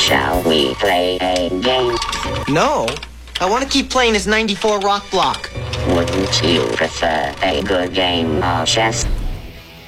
Shall we play a game? No. I want to keep playing this 94 rock block. Wouldn't you prefer a good game of chess?